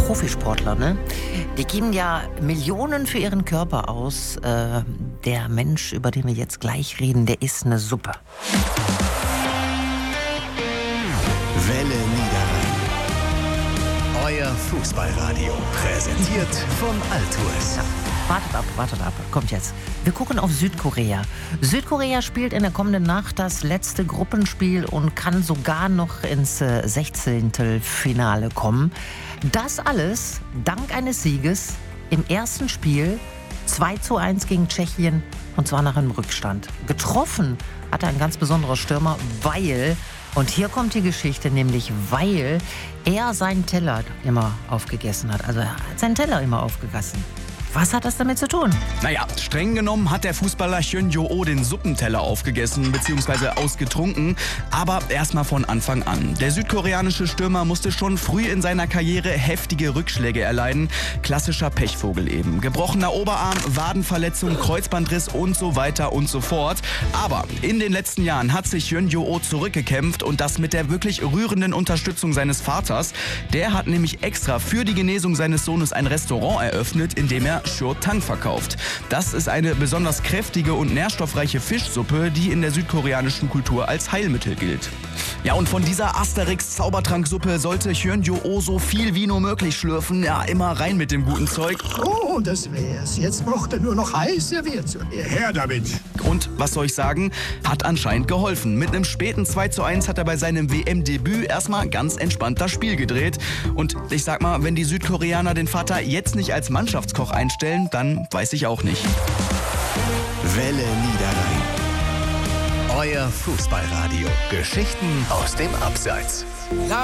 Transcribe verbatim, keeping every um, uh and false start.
Profisportler, ne? Die geben ja Millionen für ihren Körper aus. Äh, der Mensch, über den wir jetzt gleich reden, der ist eine Suppe. Welle Niederrhein. Euer Fußballradio. Präsentiert von Altours. Ja, wartet ab, wartet ab. Kommt jetzt. Wir gucken auf Südkorea. Südkorea spielt in der kommenden Nacht das letzte Gruppenspiel und kann sogar noch ins äh, Sechzehntelfinale kommen. Das alles dank eines Sieges im ersten Spiel zwei zu eins gegen Tschechien, und zwar nach einem Rückstand. Getroffen hat er ein ganz besonderer Stürmer, weil, und hier kommt die Geschichte, nämlich weil er seinen Teller immer aufgegessen hat. Also er hat seinen Teller immer aufgegessen. Was hat das damit zu tun? Naja, streng genommen hat der Fußballer Hyun Jo-oh den Suppenteller aufgegessen bzw. ausgetrunken. Aber erstmal von Anfang an. Der südkoreanische Stürmer musste schon früh in seiner Karriere heftige Rückschläge erleiden. Klassischer Pechvogel eben. Gebrochener Oberarm, Wadenverletzung, Kreuzbandriss und so weiter und so fort. Aber in den letzten Jahren hat sich Hyun Jo-oh zurückgekämpft und das mit der wirklich rührenden Unterstützung seines Vaters. Der hat nämlich extra für die Genesung seines Sohnes ein Restaurant eröffnet, in dem er Sho-Tang verkauft. Das ist eine besonders kräftige und nährstoffreiche Fischsuppe, die in der südkoreanischen Kultur als Heilmittel gilt. Ja, und von dieser Asterix-Zaubertranksuppe sollte Hyun Jo-oh so viel wie nur möglich schlürfen. Ja, immer rein mit dem guten Zeug. Oh, das wär's. Jetzt braucht er nur noch heiß serviert zu werden. Her damit! Und, was soll ich sagen, hat anscheinend geholfen. Mit einem späten zwei zu eins hat er bei seinem W M-Debüt erstmal ganz entspannt das Spiel gedreht. Und ich sag mal, wenn die Südkoreaner den Vater jetzt nicht als Mannschaftskoch einstellen, dann weiß ich auch nicht. Welle Niederrhein. Euer Fußballradio. Geschichten aus dem Abseits.